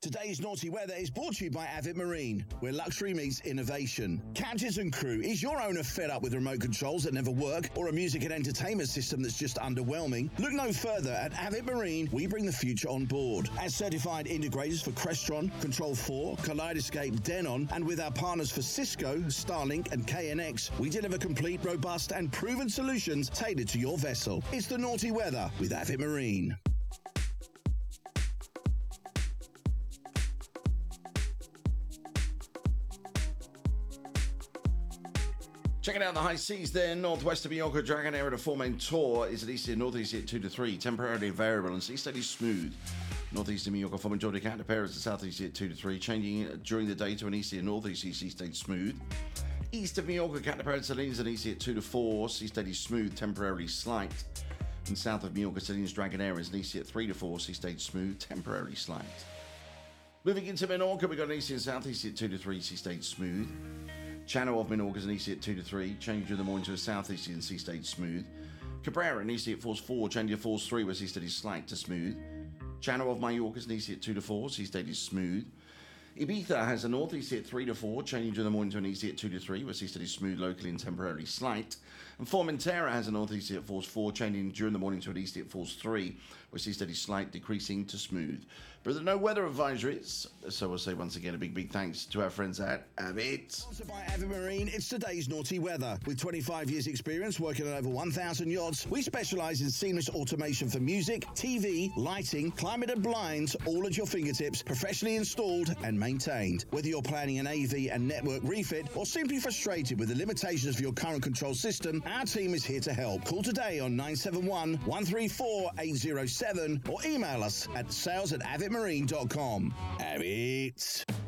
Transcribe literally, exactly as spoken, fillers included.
Today's Naughty Weather is brought to you by Avid Marine, where luxury meets innovation. Captains and crew, is your owner fed up with remote controls that never work or a music and entertainment system that's just underwhelming? Look no further. At Avid Marine, we bring the future on board. As certified integrators for Crestron, Control four, Kaleidoscape, Denon, and with our partners for Cisco, Starlink, and K N X, we deliver complete, robust, and proven solutions tailored to your vessel. It's the Naughty Weather with Avid Marine. Checking out the high seas there, northwest of Mallorca, Dragonair at a four-main tour is at east and northeast at two to three, temporarily variable and sea steady smooth. Northeast of Mallorca, forming Jordan Cat to Paris at southeast at two to three, changing during the day to an east and northeast sea steady smooth. East of Mallorca, Cat to Paris, Salinas and east at two to four, sea steady smooth, temporarily slight. And south of Mallorca, Salinas, Dragonair is an east at three to four, sea steady smooth, temporarily slight. Moving into Menorca, we've got an east and southeast at two to three, sea steady smooth. Channel of Menorca is an east at two to three, changing during the morning to a southeast and sea steady smooth. Cabrera an east at force four, changing to force three, where sea steady slight to smooth. Channel of Mallorca is an east at two to four, sea steady smooth. Ibiza has a northeast at three to four, changing during the morning to an east at two to three, where sea steady smooth locally and temporarily slight. And Formentera has a northeast at force four, changing during the morning to an east at force three, where sea steady slight decreasing to smooth. But there are no weather advisories, so we'll say once again a big, big thanks to our friends at Avid. Sponsored by Avid Marine, it's today's Naughty Weather. With twenty-five years experience working on over one thousand yachts, we specialise in seamless automation for music, T V, lighting, climate and blinds, all at your fingertips, professionally installed and maintained. Whether you're planning an A V and network refit or simply frustrated with the limitations of your current control system, our team is here to help. Call today on nine seven one, one three four, eight zero seven or email us at sales at avid marine dot com. Avid.